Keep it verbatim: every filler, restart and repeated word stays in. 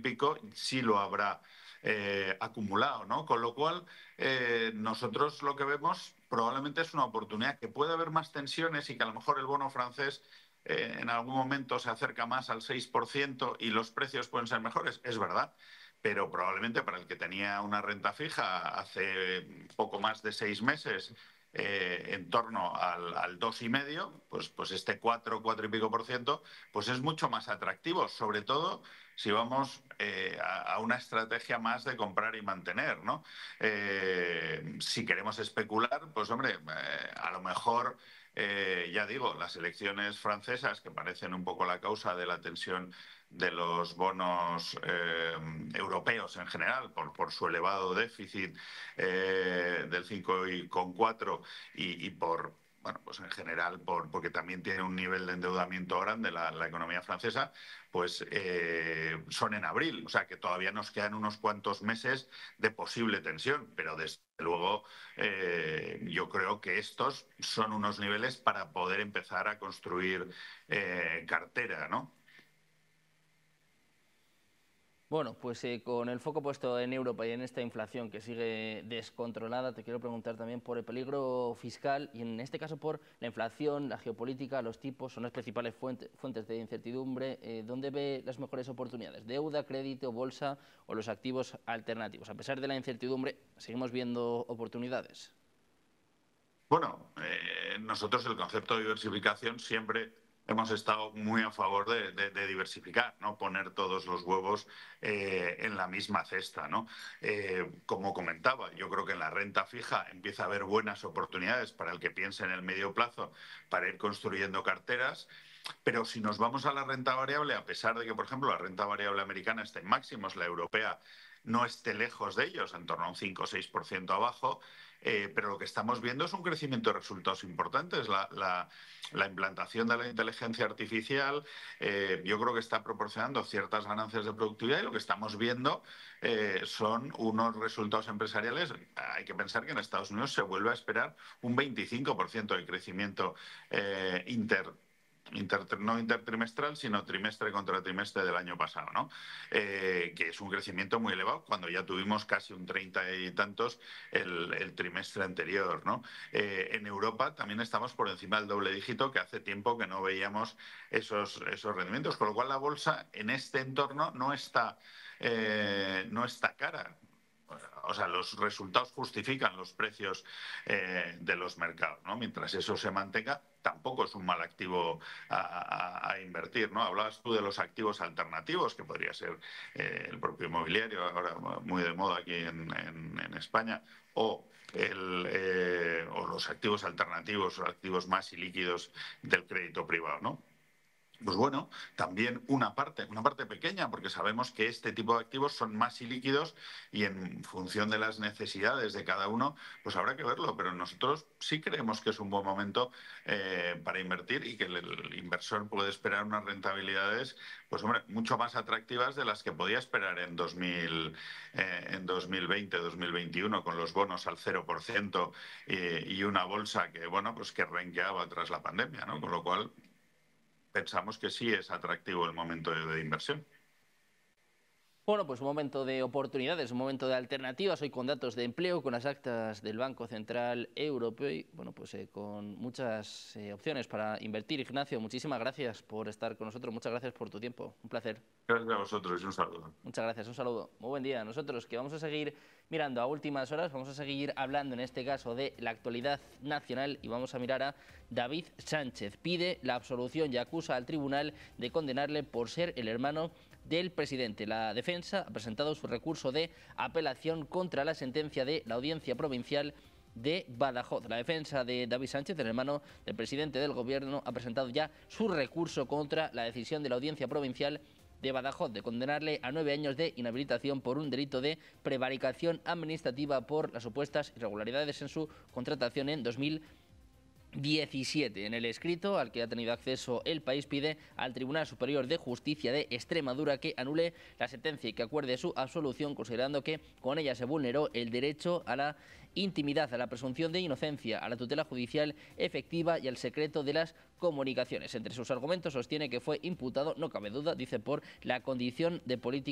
pico sí lo habrá eh, acumulado, ¿no? Con lo cual, eh, nosotros lo que vemos probablemente es una oportunidad, que puede haber más tensiones y que a lo mejor el bono francés eh, en algún momento se acerca más al seis por ciento y los precios pueden ser mejores, es verdad. Pero probablemente para el que tenía una renta fija hace poco más de seis meses eh, en torno al, al dos y medio, pues, pues este cuatro, cuatro y pico por ciento, pues es mucho más atractivo, sobre todo si vamos eh, a, a una estrategia más de comprar y mantener, ¿no? Eh, si queremos especular, pues hombre, eh, a lo mejor, eh, ya digo, las elecciones francesas, que parecen un poco la causa de la tensión de los bonos eh, europeos en general, por, por su elevado déficit eh, del cinco coma cuatro y, y por, bueno, pues en general, por, porque también tiene un nivel de endeudamiento grande la, la economía francesa, pues eh, son en abril. O sea que todavía nos quedan unos cuantos meses de posible tensión, pero desde luego eh, yo creo que estos son unos niveles para poder empezar a construir eh, cartera, ¿no? Bueno, pues eh, con el foco puesto en Europa y en esta inflación que sigue descontrolada, te quiero preguntar también por el peligro fiscal y en este caso por la inflación, la geopolítica, los tipos, son las principales fuente, fuentes de incertidumbre. Eh, ¿Dónde ve las mejores oportunidades? ¿Deuda, crédito, bolsa o los activos alternativos? A pesar de la incertidumbre, ¿seguimos viendo oportunidades? Bueno, eh, nosotros el concepto de diversificación siempre hemos estado muy a favor de, de, de diversificar, no poner todos los huevos eh, en la misma cesta, ¿no? Eh, como comentaba, yo creo que en la renta fija empieza a haber buenas oportunidades para el que piense en el medio plazo para ir construyendo carteras. Pero si nos vamos a la renta variable, a pesar de que, por ejemplo, la renta variable americana está en máximos, la europea no esté lejos de ellos, en torno a un cinco o seis por ciento abajo, eh, pero lo que estamos viendo es un crecimiento de resultados importantes. La, la, la implantación de la inteligencia artificial eh, yo creo que está proporcionando ciertas ganancias de productividad y lo que estamos viendo eh, son unos resultados empresariales. Hay que pensar que en Estados Unidos se vuelve a esperar un veinticinco por ciento de crecimiento eh, inter Inter, no intertrimestral, sino trimestre contra trimestre del año pasado, ¿no? Eh, que es un crecimiento muy elevado cuando ya tuvimos casi un treinta y tantos el, el trimestre anterior, ¿no? Eh, en Europa también estamos por encima del doble dígito, que hace tiempo que no veíamos esos, esos rendimientos, con lo cual la bolsa en este entorno no está, eh, no está cara. O sea, los resultados justifican los precios eh, de los mercados, ¿no? Mientras eso se mantenga, tampoco es un mal activo a, a, a invertir, ¿no? Hablabas tú de los activos alternativos, que podría ser eh, el propio inmobiliario, ahora muy de moda aquí en, en, en España, o, el, eh, o los activos alternativos, o activos más ilíquidos del crédito privado, ¿no? Pues bueno, también una parte, una parte pequeña, porque sabemos que este tipo de activos son más ilíquidos y en función de las necesidades de cada uno, pues habrá que verlo. Pero nosotros sí creemos que es un buen momento eh, para invertir y que el, el inversor puede esperar unas rentabilidades, pues hombre, mucho más atractivas de las que podía esperar en, dos mil, eh, en dos mil veinte, dos mil veintiuno, con los bonos al cero por ciento eh, y una bolsa que, bueno, pues que renqueaba tras la pandemia, ¿no? Con lo cual pensamos que sí es atractivo el momento de, de inversión. Bueno, pues un momento de oportunidades, un momento de alternativas, hoy con datos de empleo, con las actas del Banco Central Europeo y bueno, pues eh, con muchas eh, opciones para invertir. Ignacio, muchísimas gracias por estar con nosotros, muchas gracias por tu tiempo, un placer. Gracias a vosotros y un saludo. Muchas gracias, un saludo. Muy buen día. Nosotros que vamos a seguir mirando a últimas horas, vamos a seguir hablando en este caso de la actualidad nacional y vamos a mirar a David Sánchez. Pide la absolución y acusa al tribunal de condenarle por ser el hermano del presidente. La defensa ha presentado su recurso de apelación contra la sentencia de la Audiencia Provincial de Badajoz. La defensa de David Sánchez, el hermano del presidente del gobierno, ha presentado ya su recurso contra la decisión de la Audiencia Provincial de Badajoz de condenarle a nueve años de inhabilitación por un delito de prevaricación administrativa por las supuestas irregularidades en su contratación en dos mil diecisiete. En el escrito al que ha tenido acceso El País, pide al Tribunal Superior de Justicia de Extremadura que anule la sentencia y que acuerde su absolución, considerando que con ella se vulneró el derecho a la intimidad, a la presunción de inocencia, a la tutela judicial efectiva y al secreto de las comunicaciones. Entre sus argumentos sostiene que fue imputado, no cabe duda, dice, por la condición de político